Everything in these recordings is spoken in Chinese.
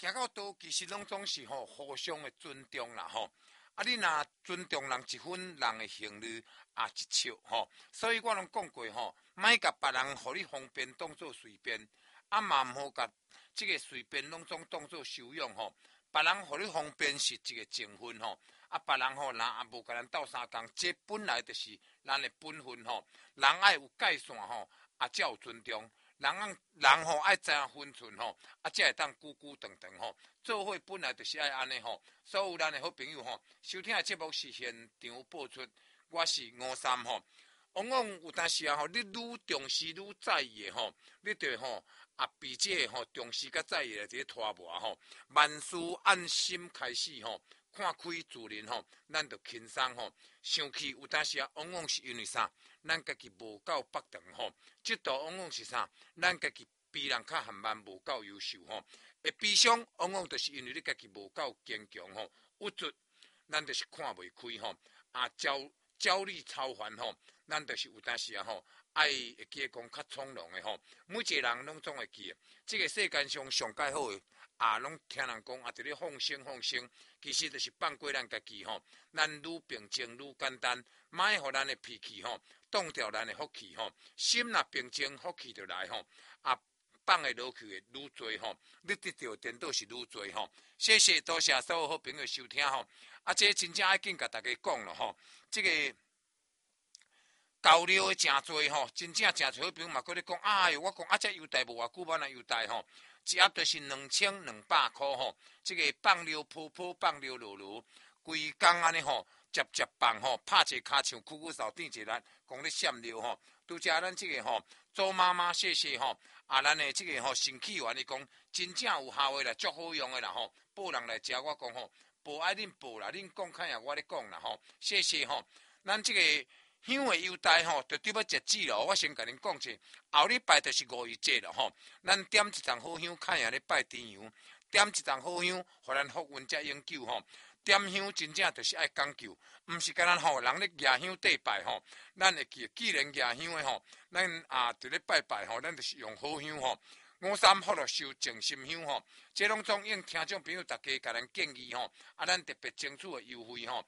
行到倒，其实拢总是互相的尊重啦吼。啊，你若尊重人一分，人的行李也一笑吼。所以我拢讲过吼，莫甲别人互你方便当做随便，啊嘛毋好甲这个随便拢总当做修养吼。别人互你方便是一个情分吼，啊别人若也无甲咱斗相共，这本来就是咱的本分吼。人爱有界线吼，啊才有尊重。人爱知影分寸吼，啊才会当久久长长吼。做伙本来就是爱安尼吼。所有咱的好朋友吼，收听的节目是现场播出，我是53吼。往往有当时吼，你愈重视愈在意的吼，你对吼比这个重视甲在意的这个拖磨吼，万事按心开始吼，看开自然吼，咱就轻松吼。生气有当时往往是因为啥？咱家己无够北长吼，这度往往是啥？咱家己比人较含慢，无够优秀吼。会悲伤往往就是因为你家己无够坚强吼，有助咱就是看袂开吼，焦虑超凡吼，咱就是有当时吼，爱会记讲较从容的吼。每一个人拢总会记，这个世间上上介好的拢听人讲伫咧放生，其实就是放过咱家己吼。咱愈平静愈简单，莫互咱的脾气吼挡掉咱的福气吼。心若平静，福气就来吼。放的落去的愈多吼，你得到颠倒是愈多吼。谢谢多谢所有好朋友收听吼。这真正爱紧甲大家讲了吼，这个交流的真多吼，真正真多好朋友嘛，搁咧讲，哎哟，我讲这优待无偌久，我那优待吼，一盒就是2200块吼。这个放溜泡放溜落，规工安尼吼，接放吼，拍一个骹像苦扫垫一力，讲咧闪溜吼。拄则咱这个吼，周妈妈谢谢吼。咱的这个生气员伊讲，真正有效的啦，足好用的啦吼。报人来食，我讲吼，报爱恁报啦，恁讲看呀，我咧讲啦吼。谢谢吼，咱这个香的优待吼，就对要截止了。我先甲恁讲者，后礼拜就是5月节了吼。咱点一丛好香，看呀咧拜天阳，点一丛好香，互咱福运才永久吼。点香真正就是爱讲究，毋是干咱吼人咧举香祭拜吼，咱会记，既然举香的吼，咱伫咧拜拜吼，咱就是用好香吼。53福乐收静心香吼，这拢总应听众朋友大家甲咱建议吼，咱特别争取的优惠吼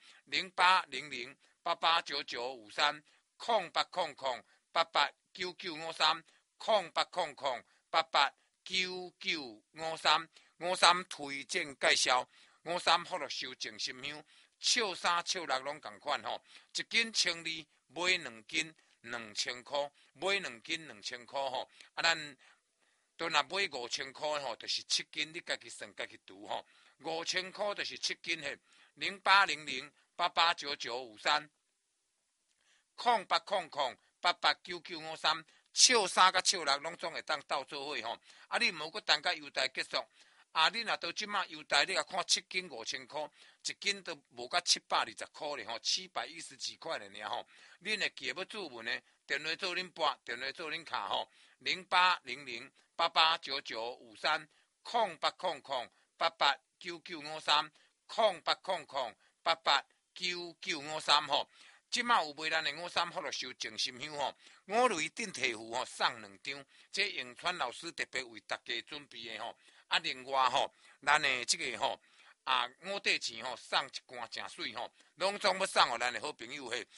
，0800889953，0800889953，53推荐介绍。53福乐收静心香，笑3笑6拢同款吼，一斤1200，买2斤2000块，买2斤2000块吼。咱都若买5000块吼，就是7斤，你家己算家己除吼。5000块就是7斤嘿，0800889953，0800889953，笑3甲笑6拢总会当斗做伙吼。你毋好阁等甲优待结束。你若到即马优待，你甲看7斤5000块，一斤都无甲720块咧吼，710几块咧尔吼。恁会记要注文呢？电话做恁拨，电话做恁卡吼，0800889953，0800889953吼。即马有卖咱的53福乐收静心香吼，5类顶替付吼送2张，这永川老师特别为大家准备的吼。另外吼，咱的这个吼5块钱吼送一罐真水吼，拢总要送互咱的好朋友嘿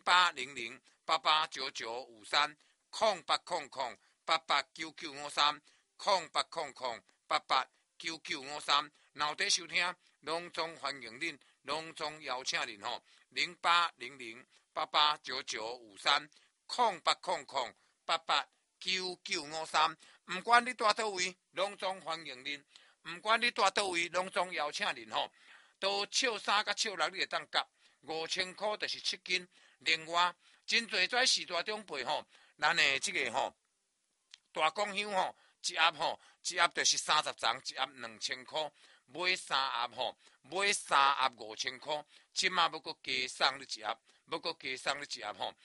，0800889953，0800889953，若有在收听，拢总欢迎恁，拢总邀请恁吼，0800889953，0800889953，毋管你住倒位，拢总欢迎恁；毋管你住倒位，拢总邀请恁吼。都笑3甲笑6，你会当夹5000块，就是7斤。另外，真侪跩4大长辈吼，咱的这个吼大公香吼，一盒就是30张，一盒2000块，买3盒吼，买3盒5000块，即马要阁加送你一盒，要阁加送你一盒吼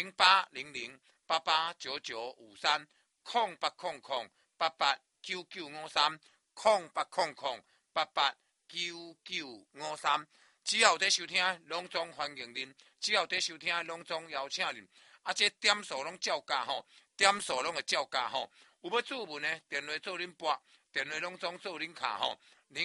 ，0800889953，0800889953，只要有在收听，拢总欢迎恁；只要有在收听，拢总邀请恁。这点数拢照价吼，点数拢会照价吼。 有要注文呢，电话做恁拨，电话拢总做恁卡吼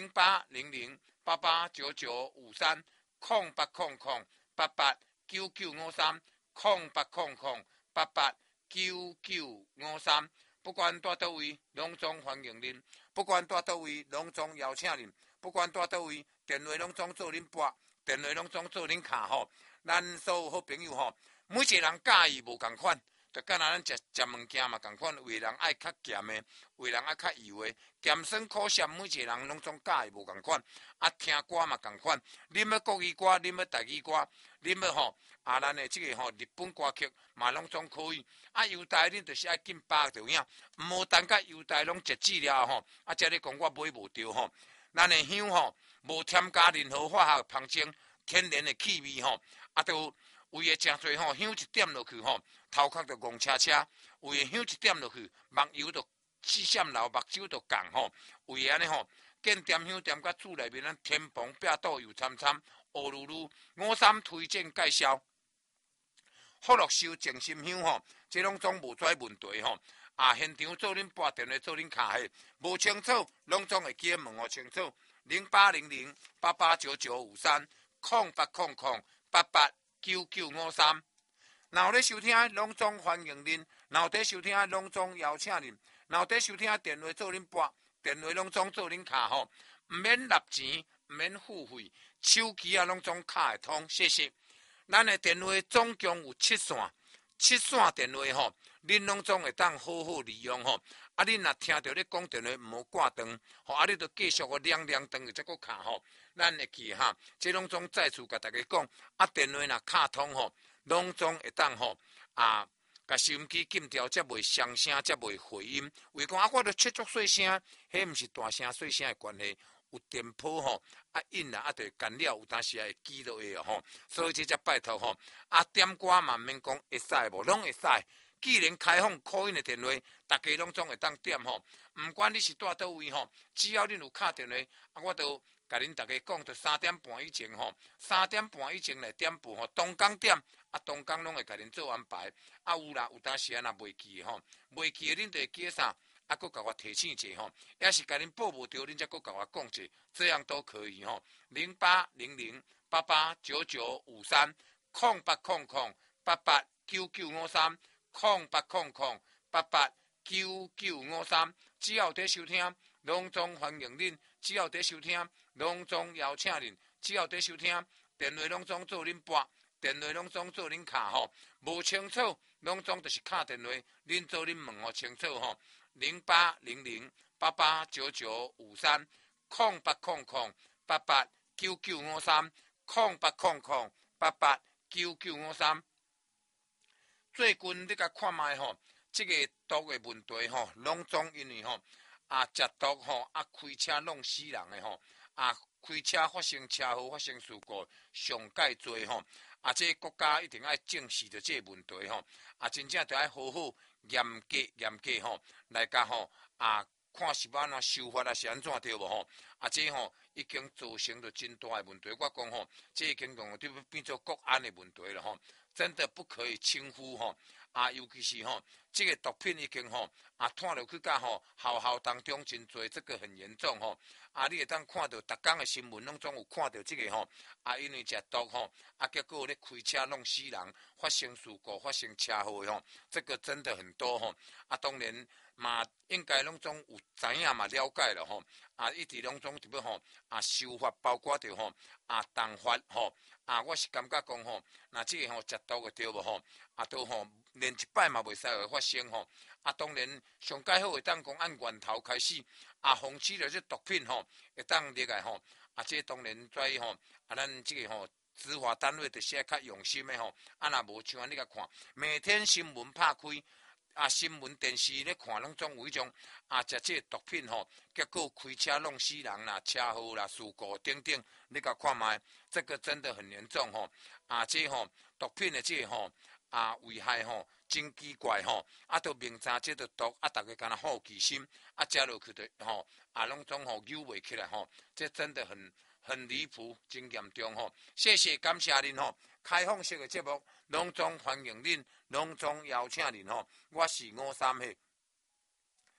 ，0800889953，0800889953，不管在倒位，拢总欢迎恁，不管在倒位，拢总邀请恁，不管在倒位，电话拢总做恁拨，电话拢总做恁卡吼。咱所有好朋友吼，每一个人介意无共款。就敢若咱食物件嘛，共款，有个人爱较咸的，有个人爱较油的，咸酸苦涩，每一个人拢总介意无共款。啊，听歌嘛共款，恁要国语歌，恁要台语歌，恁要吼咱的这个吼日本歌曲嘛拢总可以。啊，邮台恁就是爱紧扒着影，无等甲邮台拢截止了吼，啊，才咧讲我买无着吼。咱的香吼无添加任何化学芳精，天然的气味吼，啊，都为的诚侪吼，香一点落去吼。头壳就戆车车，为香一点落去，目油就四闪流，目睭就降吼。为安尼吼，见点香点甲厝内面咱天蓬壁倒油参参，乌噜噜。53推荐介绍，福禄寿静心香吼，这拢总无跩问题吼。啊，现场做恁拨电话做恁卡的，无清楚拢总会记问我清楚。0800889953，0800889953。若有咧收听，拢总欢迎恁；若有咧收听，拢总邀请恁；若有咧收听，电话做恁拨，电话拢总做恁卡吼，唔免纳钱，唔免付费，手机啊拢总卡会通，谢谢。咱的电话总共有7线，7线电话吼，恁拢总会当好好利用吼。啊，恁若听到咧讲电话，唔好挂断，吼，啊，你著继续个亮亮灯个再个卡吼，咱会记哈。这拢总再次甲大家讲，啊，电话若卡通吼。拢总会当吼甲收音机禁掉，才袂响声，才袂回音。为讲我著切足细声，迄毋是大声细声的关系，有电波吼，引啊，著会干扰，有当时会记落去吼。所以这才拜托吼，点歌嘛免讲会使无，拢会使。既然开放call in的电话，大家拢总会当点吼。毋管你是住倒位吼，只要恁有敲电话，我都甲恁大家讲，着3点半以前吼，3点半以前来点播吼，当工点。当工拢会甲恁做安排，有啦，有当时若袂记吼，袂记恁就会记啥，佫甲我提醒者吼，也是甲恁报无着，恁才佫甲我讲者，这样都可以吼。0800889953，0800889953，只要有在收听，拢总欢迎恁；只要有在收听，拢总邀请恁；只要有在收听，电话拢总做恁拨。电话拢总做恁卡吼，无清楚拢总就是敲电话，恁做恁问我清楚吼。0800889953，0800889953。最近你甲看卖吼，这个毒的问题吼，拢总因为吼食毒吼开车弄死人的吼开车发生车祸发生事故上介多吼。这国家一定要正视着这个问题吼，真正着要好好严格吼，来甲吼看是要安怎修法是安怎对无吼？这吼已经造成着真大的问题。我讲吼，这已经讲就变做国安的问题了吼，真的不可以轻忽吼。尤其是吼，这个毒品已经吼探落去甲吼校当中真多，这个很严重吼。你会当看到逐天的新闻，拢总有看到这个吼因为食毒吼结果咧开车弄死人，发生事故，发生车祸吼，这个真的很多吼。当然嘛，应该拢总有知影嘛，了解了吼。一直拢总特别吼修法，包括着吼动法吼我是感觉讲吼，那这个吼食毒的对无吼都吼连一摆嘛袂使会发生吼。当然上介好会当讲按源头开始防止着这毒品吼会当入来吼这当然在吼咱这个吼执法单位就是要较用心的吼。若无像你甲看，每天新闻拍开新闻电视咧看，拢总有迄种食这个毒品吼，结果开车弄死人啦、车祸啦、事故等等，你甲看卖，这个真的很严重吼。这吼毒品的这吼危害吼真奇怪吼。都明知这个毒大家敢若好奇心食落去的吼拢总吼扭袂起来吼。这真的很离谱，真严重吼。谢谢感谢您吼，开放式的节目拢总欢迎您，拢总邀请您吼。我是53岁。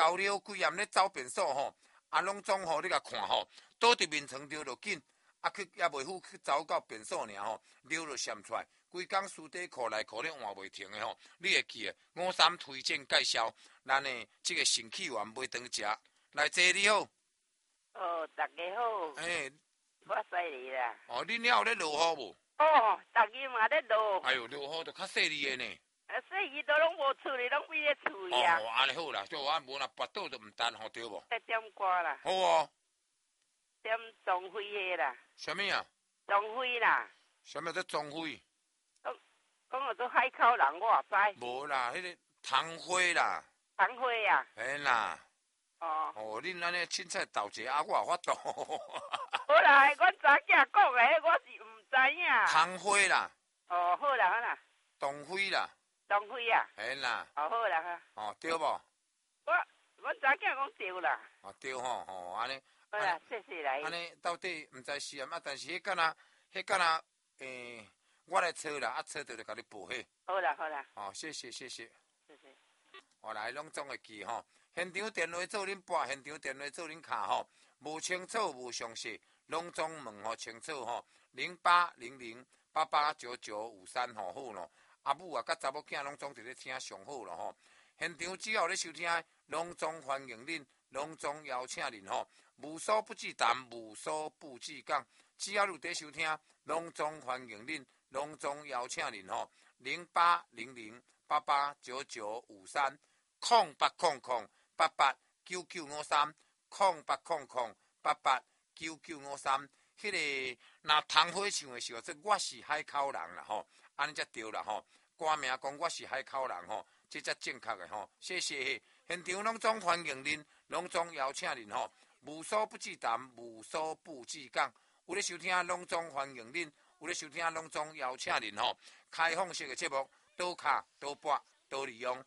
交了，规暗咧走便所吼，拢总吼你甲看吼，倒伫面床溜就紧，去也袂赴去走到便所尔吼，溜就闪出来，规工书底裤内裤咧换袂停诶吼，你会记诶？53推荐介绍，咱诶即个神气丸买顿食，来坐你好。 哦，大家好。我犀利啦。 你了有咧落雨无？ 大家嘛咧落。 哎呦，落雨就较细腻诶呢。 细腻都拢无厝里，拢闭咧厝呀。 安尼好啦，对我无若跋倒就毋担吼，对无？ 点歌啦。 好哦。 点张飞诶啦。 什么啊？ 张飞啦。 什么叫张飞？ 讲做海口人，我也知。 无啦，迄个唐花啦。 唐花啊？ 嘿啦。恁安尼凊彩斗一下，我也法度。 好啦，阮查囝讲诶，我是毋知影。 唐花啦。 好啦好啦。 唐飞啦。 唐飞啊？ 嘿啦。 好啦哈。 对无？ 阮查囝讲对啦。 对吼，安尼。 好啦，谢谢来。 安尼到底毋知是啊，但是迄敢若我来找啦，找到就甲你报迄。 好啦。 谢谢。谢谢。来，拢总会记吼。现场电话做恁拨，现场电话做恁卡吼。无清楚无详细，拢总问吼清楚吼。0800889953吼好咯。阿母啊，甲查某囝拢总伫咧听上好咯吼。现场只要咧收听，拢总欢迎恁，拢总邀请恁吼。无所不至谈，无所不至讲。只要有伫收听，拢总欢迎恁，拢总邀请恁吼。0800889953，0800889953，迄个若唐花唱的时候，这我是海口人啦吼，安尼才对啦吼。歌名讲我是海口人吼，这才正确的吼。谢谢，现场拢总欢迎恁，拢总邀请恁吼。无所不至谈，无所不至讲。有咧收听，拢总欢迎恁；有咧收听，拢总邀请恁吼。开放式的节目，倒卡、倒拨、倒利用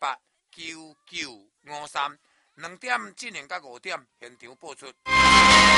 ，0800889953，0800889953，2点进行到5点，现场播出。